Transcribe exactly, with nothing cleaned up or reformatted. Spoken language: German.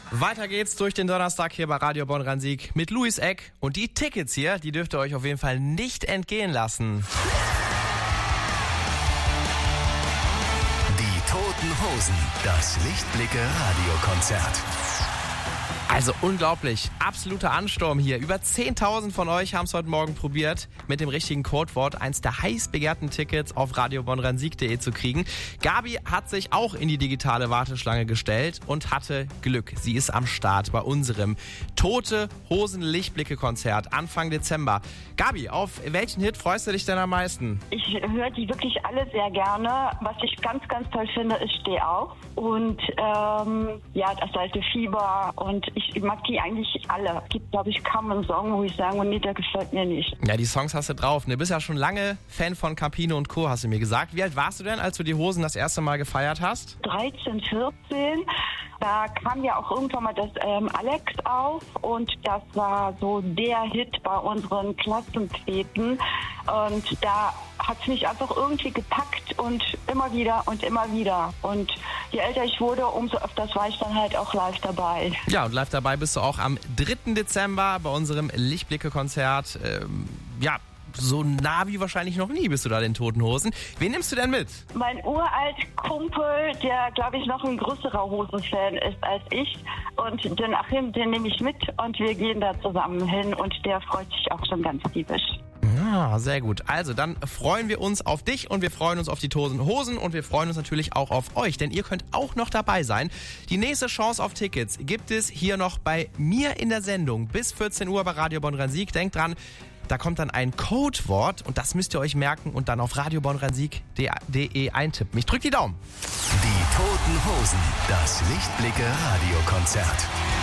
Weiter geht's durch den Donnerstag hier bei Radio Bonn-Rhein-Sieg mit Luis Eck. Und die Tickets hier, die dürft ihr euch auf jeden Fall nicht entgehen lassen. Die Toten Hosen, das Lichtblicke-Radiokonzert. Also unglaublich, absoluter Ansturm hier. Über zehntausend von euch haben es heute Morgen probiert, mit dem richtigen Codewort eins der heiß begehrten Tickets auf radio bonn rhein sieg punkt de zu kriegen. Gabi hat sich auch in die digitale Warteschlange gestellt und hatte Glück. Sie ist am Start bei unserem Tote Hosen Lichtblicke-Konzert Anfang Dezember. Gabi, auf welchen Hit freust du dich denn am meisten? Ich höre die wirklich alle sehr gerne. Was ich ganz, ganz toll finde, ist Steh auf. Und ähm, ja, das alte Fieber. Und ich mag die eigentlich alle. Es gibt, glaube ich, kaum einen Song, wo ich sage, oh nee, der gefällt mir nicht. Ja, die Songs hast du drauf. Du bist ja schon lange Fan von Campino und Co., hast du mir gesagt. Wie alt warst du denn, als du die Hosen das erste Mal gefeiert hast? dreizehn, vierzehn. Da kam ja auch irgendwann mal das ähm, Alex auf und das war so der Hit bei unseren Klassenfäden. Und da hat es mich einfach irgendwie gepackt und immer wieder und immer wieder. Und je älter ich wurde, umso öfters war ich dann halt auch live dabei. Ja, und live dabei bist du auch am dritten Dezember bei unserem Lichtblicke-Konzert. Ähm, ja, so nah wie wahrscheinlich noch nie bist du da den Toten Hosen. Wen nimmst du denn mit? Mein uralt Kumpel, der, glaube ich, noch ein größerer Hosenfan ist als ich. Und den Achim, den nehme ich mit und wir gehen da zusammen hin und der freut sich auch schon ganz diebisch. Ah, sehr gut. Also, dann freuen wir uns auf dich und wir freuen uns auf die Toten Hosen und wir freuen uns natürlich auch auf euch, denn ihr könnt auch noch dabei sein. Die nächste Chance auf Tickets gibt es hier noch bei mir in der Sendung bis vierzehn Uhr bei Radio Bonn-Rhein-Sieg. Denkt dran, da kommt dann ein Codewort und das müsst ihr euch merken und dann auf radio bonn rhein sieg punkt de eintippen. Ich drück die Daumen. Die Toten Hosen, das Lichtblicke-Radiokonzert.